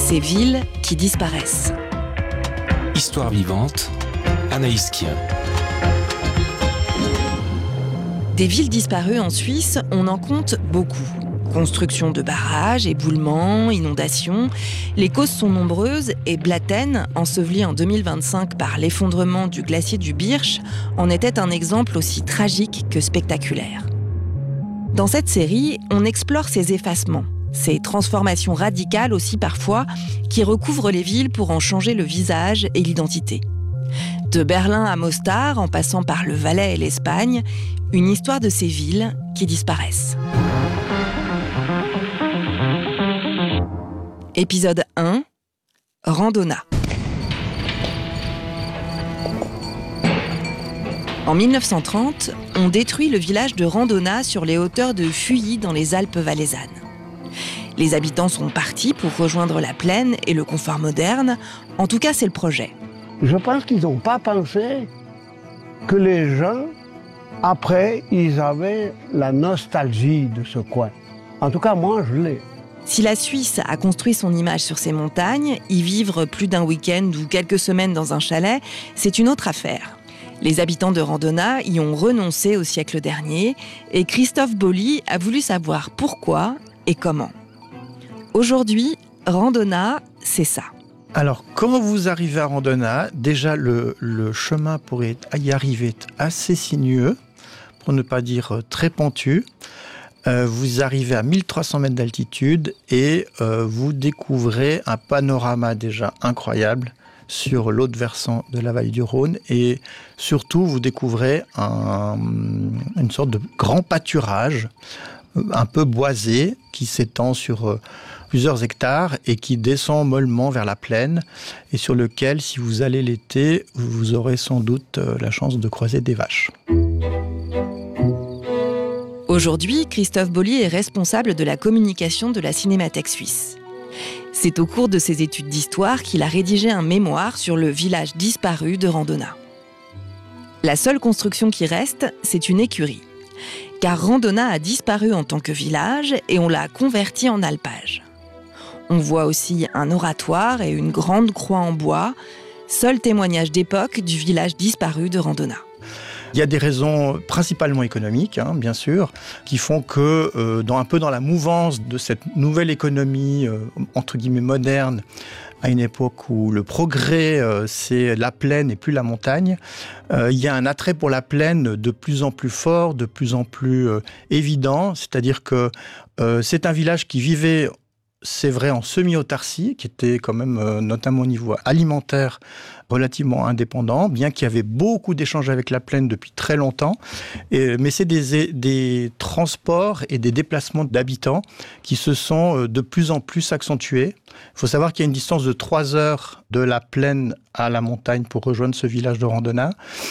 Ces villes qui disparaissent. Histoire vivante, Anaïs Kien. Des villes disparues en Suisse, on en compte beaucoup. Construction de barrages, éboulements, inondations. Les causes sont nombreuses et Blatten, enseveli en 2025 par l'effondrement du glacier du Birch, en était un exemple aussi tragique que spectaculaire. Dans cette série, on explore ces effacements, ces transformations radicales aussi parfois, qui recouvrent les villes pour en changer le visage et l'identité. De Berlin à Mostar, en passant par le Valais et l'Espagne, une histoire de ces villes qui disparaissent. Épisode 1, Randona. En 1930, on détruit le village de Randona sur les hauteurs de Fuilly dans les Alpes valaisannes. Les habitants sont partis pour rejoindre la plaine et le confort moderne. En tout cas, c'est le projet. Je pense qu'ils n'ont pas pensé que les gens, après, ils avaient la nostalgie de ce coin. En tout cas, moi, je l'ai. Si la Suisse a construit son image sur ces montagnes, y vivre plus d'un week-end ou quelques semaines dans un chalet, c'est une autre affaire. Les habitants de Randona y ont renoncé au siècle dernier et Christophe Boly a voulu savoir pourquoi et comment. Aujourd'hui, Randona, c'est ça. Alors, quand vous arrivez à Randona, déjà le chemin pour y arriver est assez sinueux, pour ne pas dire très pentu. Vous arrivez à 1300 mètres d'altitude et vous découvrez un panorama déjà incroyable sur l'autre versant de la vallée du Rhône. Et surtout, vous découvrez une sorte de grand pâturage, un peu boisé, qui s'étend sur plusieurs hectares et qui descend mollement vers la plaine et sur lequel, si vous allez l'été, vous aurez sans doute la chance de croiser des vaches. Aujourd'hui, Christophe Boly est responsable de la communication de la Cinémathèque suisse. C'est au cours de ses études d'histoire qu'il a rédigé un mémoire sur le village disparu de Randona. La seule construction qui reste, c'est une écurie. Car Randona a disparu en tant que village et on l'a converti en alpage. On voit aussi un oratoire et une grande croix en bois, seul témoignage d'époque du village disparu de Randona. Il y a des raisons principalement économiques, bien sûr, qui font que, dans la mouvance de cette nouvelle économie, entre guillemets moderne, à une époque où le progrès, c'est la plaine et plus la montagne, il y a un attrait pour la plaine de plus en plus fort, de plus en plus évident. C'est-à-dire que c'est un village qui vivait, c'est vrai, en semi-autarcie, qui était quand même, notamment au niveau alimentaire, relativement indépendant, bien qu'il y avait beaucoup d'échanges avec la plaine depuis très longtemps. Mais c'est des transports et des déplacements d'habitants qui se sont de plus en plus accentués. Il faut savoir qu'il y a une distance de 3 heures de la plaine à la montagne pour rejoindre ce village de Randona.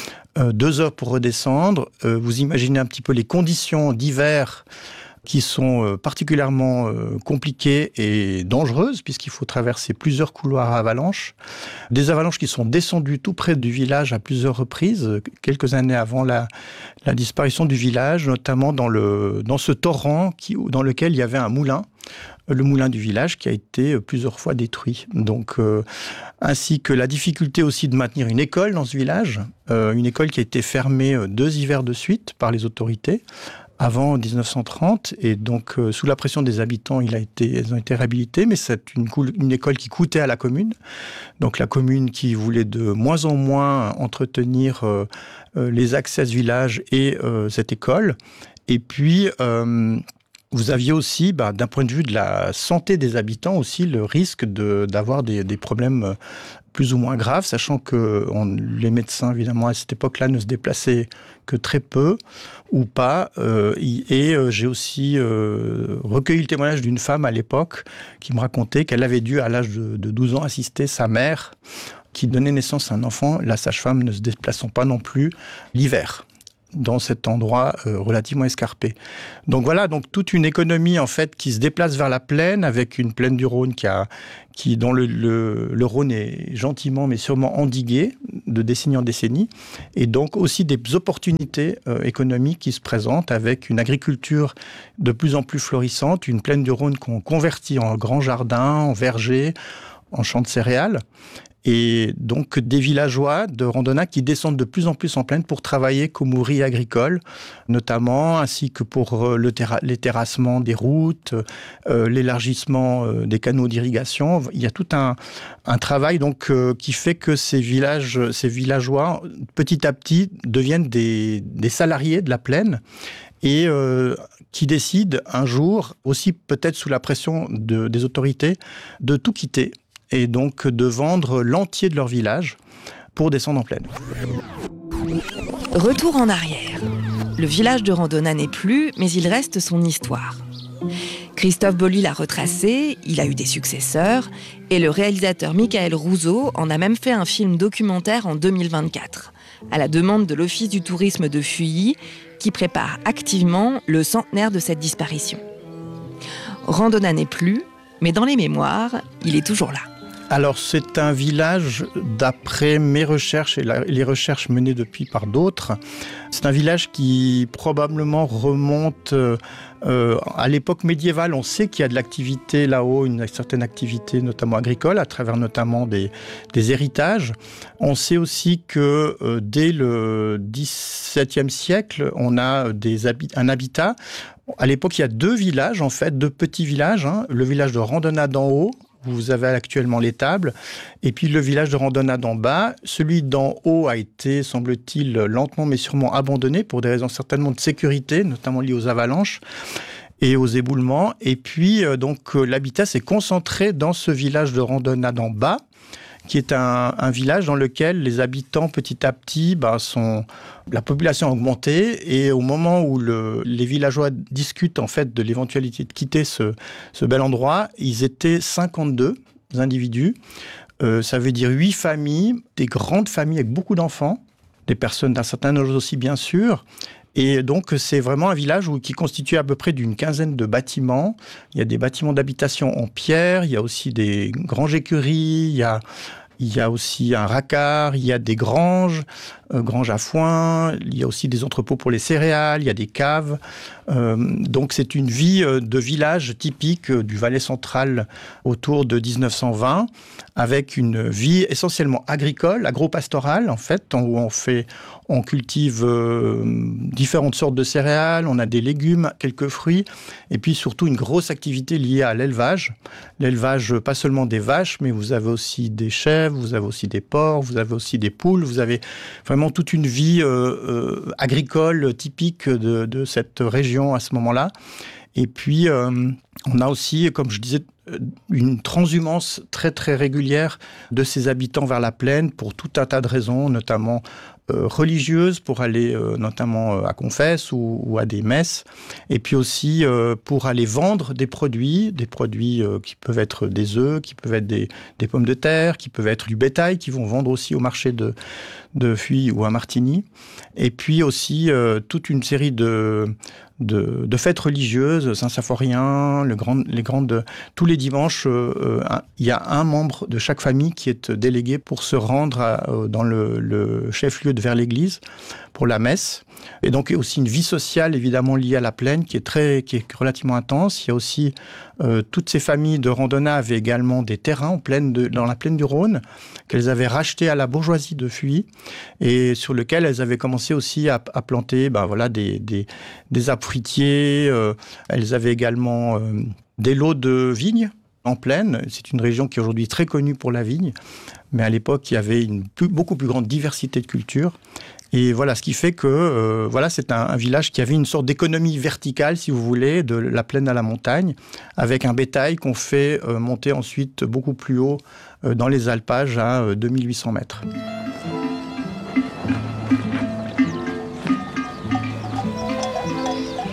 2 heures pour redescendre. Vous imaginez un petit peu les conditions d'hiver qui sont particulièrement compliquées et dangereuses, puisqu'il faut traverser plusieurs couloirs à avalanches. Des avalanches qui sont descendues tout près du village à plusieurs reprises, quelques années avant la disparition du village, notamment dans ce torrent dans lequel il y avait un moulin, le moulin du village, qui a été plusieurs fois détruit. Donc, ainsi que la difficulté aussi de maintenir une école dans ce village, une école qui a été fermée 2 hivers de suite par les autorités, avant 1930, et donc sous la pression des habitants, elles ont été réhabilitées, mais c'est une école qui coûtait à la commune. Donc la commune qui voulait de moins en moins entretenir les accès à ce village et cette école. Et puis, vous aviez aussi, d'un point de vue de la santé des habitants, aussi le risque d'avoir des problèmes plus ou moins graves, sachant que les médecins, évidemment, à cette époque-là, ne se déplaçaient que très peu ou pas. J'ai aussi recueilli le témoignage d'une femme à l'époque qui me racontait qu'elle avait dû, à l'âge de 12 ans, assister sa mère qui donnait naissance à un enfant, la sage-femme ne se déplaçant pas non plus l'hiver. dans cet endroit relativement escarpé. Donc voilà, donc toute une économie en fait qui se déplace vers la plaine, avec une plaine du Rhône dont le Rhône est gentiment mais sûrement endigué de décennie en décennie, et donc aussi des opportunités économiques qui se présentent avec une agriculture de plus en plus florissante, une plaine du Rhône qu'on convertit en grands jardins, en vergers, en champs de céréales. Et donc des villageois de randonnée qui descendent de plus en plus en plaine pour travailler comme ouvriers agricoles, notamment, ainsi que pour les terrassements des routes, l'élargissement des canaux d'irrigation. Il y a tout un travail donc qui fait que ces villageois, petit à petit, deviennent des salariés de la plaine et qui décident un jour, aussi peut-être sous la pression des autorités, de tout quitter et donc de vendre l'entier de leur village pour descendre en plaine. Retour en arrière. Le village de Randonna n'est plus, mais il reste son histoire. Christophe Boly l'a retracé, il a eu des successeurs, et le réalisateur Michael Rousseau en a même fait un film documentaire en 2024, à la demande de l'Office du tourisme de Fuilly, qui prépare activement le centenaire de cette disparition. Randonna n'est plus, mais dans les mémoires, il est toujours là. Alors c'est un village, d'après mes recherches et les recherches menées depuis par d'autres, c'est un village qui probablement remonte à l'époque médiévale. On sait qu'il y a de l'activité là-haut, une certaine activité notamment agricole, à travers notamment des héritages. On sait aussi que dès le XVIIe siècle, on a un habitat. À l'époque, il y a deux villages, en fait, deux petits villages. Le village de Randonna d'en haut, où vous avez actuellement l'étable, et puis le village de Randonna d'en bas. Celui d'en haut a été, semble-t-il, lentement mais sûrement abandonné pour des raisons certainement de sécurité, notamment liées aux avalanches et aux éboulements. Et puis, donc, l'habitat s'est concentré dans ce village de Randonna d'en bas, qui est un village dans lequel les habitants, petit à petit, la population a augmenté. Et au moment où les villageois discutent en fait de l'éventualité de quitter ce bel endroit, ils étaient 52 individus. Ça veut dire 8 familles, des grandes familles avec beaucoup d'enfants, des personnes d'un certain âge aussi, bien sûr. Et donc, c'est vraiment un village qui constitue à peu près d'une quinzaine de bâtiments. Il y a des bâtiments d'habitation en pierre, il y a aussi des granges écuries, il y a aussi un racard, il y a des granges à foin, il y a aussi des entrepôts pour les céréales, il y a des caves. Donc c'est une vie de village typique du Valais central autour de 1920, avec une vie essentiellement agricole, agro-pastorale en fait, où on cultive différentes sortes de céréales, on a des légumes, quelques fruits, et puis surtout une grosse activité liée à l'élevage. L'élevage, pas seulement des vaches, mais vous avez aussi des chèvres, vous avez aussi des porcs, vous avez aussi des poules, vous avez vraiment toute une vie agricole typique de cette région à ce moment-là. Et puis, on a aussi, comme je disais, une transhumance très très régulière de ces habitants vers la plaine pour tout un tas de raisons, notamment religieuses, pour aller notamment à confesse ou à des messes, et puis aussi pour aller vendre des produits qui peuvent être des œufs, qui peuvent être des pommes de terre, qui peuvent être du bétail, qui vont vendre aussi au marché de Fuilly ou à Martigny, et puis aussi toute une série de fêtes religieuses, Saint-Symphorien, tous les dimanches, il y a un membre de chaque famille qui est délégué pour se rendre dans le chef-lieu vers l'église pour la messe. Et donc, il y a aussi une vie sociale, évidemment, liée à la plaine, qui est relativement intense. Il y a aussi, toutes ces familles de Randonna avaient également des terrains dans la plaine du Rhône, qu'elles avaient rachetés à la bourgeoisie de Fuilly, et sur lesquels elles avaient commencé aussi à planter des arbres fruitiers. Elles avaient également des lots de vignes en plaine. C'est une région qui est aujourd'hui très connue pour la vigne, mais à l'époque, il y avait une beaucoup plus grande diversité de cultures. Et voilà, ce qui fait que c'est un village qui avait une sorte d'économie verticale, si vous voulez, de la plaine à la montagne, avec un bétail qu'on fait monter ensuite beaucoup plus haut dans les alpages à 2800 mètres.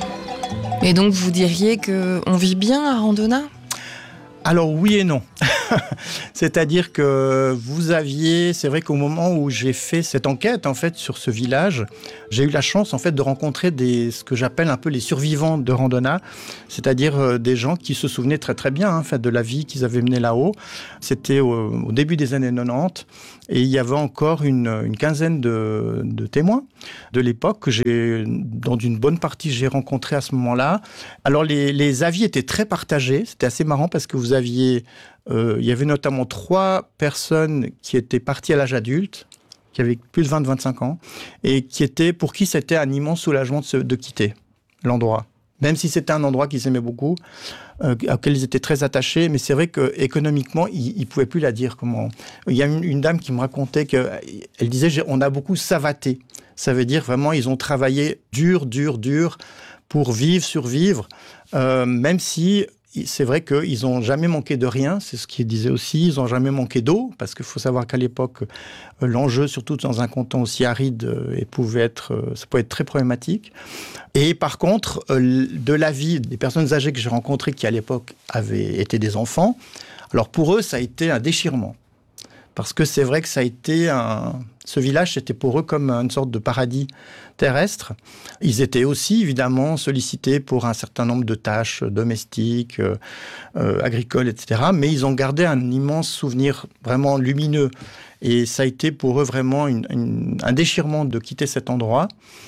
Et donc, vous diriez qu'on vit bien à Randonna ? Alors oui et non. C'est-à-dire que c'est vrai qu'au moment où j'ai fait cette enquête en fait sur ce village, j'ai eu la chance en fait de rencontrer ce que j'appelle un peu les survivants de Randonna, c'est-à-dire des gens qui se souvenaient très très bien en fait de la vie qu'ils avaient menée là-haut. C'était au début des années 90 et il y avait encore une quinzaine de témoins de l'époque que dans une bonne partie j'ai rencontré à ce moment-là. Alors les avis étaient très partagés, c'était assez marrant parce que il y avait notamment 3 personnes qui étaient parties à l'âge adulte, qui avaient plus de 20-25 ans, et pour qui c'était un immense soulagement de quitter l'endroit. Même si c'était un endroit qu'ils aimaient beaucoup, auquel ils étaient très attachés, mais c'est vrai qu'économiquement, ils ne pouvaient plus la dire. Il y a une dame qui me racontait qu'elle disait « on a beaucoup savaté ». Ça veut dire vraiment, ils ont travaillé dur pour survivre, même si c'est vrai qu'ils n'ont jamais manqué de rien, c'est ce qu'ils disaient aussi, ils n'ont jamais manqué d'eau, parce qu'il faut savoir qu'à l'époque, l'enjeu, surtout dans un canton aussi aride, ça pouvait être très problématique. Et par contre, de l'avis des personnes âgées que j'ai rencontrées, qui à l'époque avaient été des enfants, alors pour eux, ça a été un déchirement. Parce que c'est vrai que ça a été ce village, c'était pour eux comme une sorte de paradis terrestre. Ils étaient aussi, évidemment, sollicités pour un certain nombre de tâches domestiques, agricoles, etc. Mais ils ont gardé un immense souvenir vraiment lumineux. Et ça a été pour eux vraiment un déchirement de quitter cet endroit.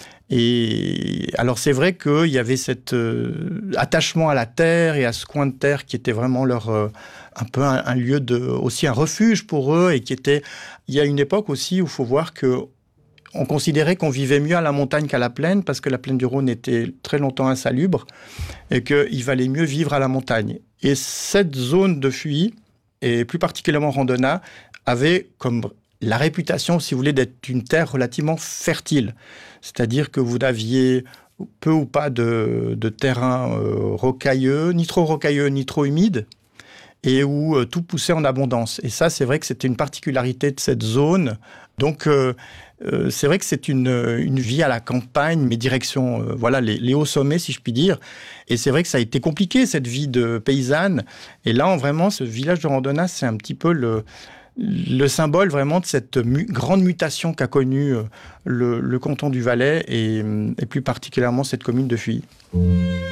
Et alors c'est vrai qu'il y avait cet attachement à la terre et à ce coin de terre qui était vraiment un peu un lieu aussi un refuge pour eux, et il y a une époque aussi où il faut voir qu'on considérait qu'on vivait mieux à la montagne qu'à la plaine, parce que la plaine du Rhône était très longtemps insalubre et qu'il valait mieux vivre à la montagne. Et cette zone de Fuy, et plus particulièrement Randonna, avait comme la réputation, si vous voulez, d'être une terre relativement fertile. C'est-à-dire que vous aviez peu ou pas de terrain rocailleux, ni trop humide, et où tout poussait en abondance. Et ça, c'est vrai que c'était une particularité de cette zone. Donc, c'est vrai que c'est une vie à la campagne, mais direction les hauts sommets, si je puis dire. Et c'est vrai que ça a été compliqué, cette vie de paysanne. Et là, vraiment, ce village de Randonna, c'est un petit peu le symbole vraiment de cette grande mutation qu'a connue le canton du Valais et plus particulièrement cette commune de Fuy.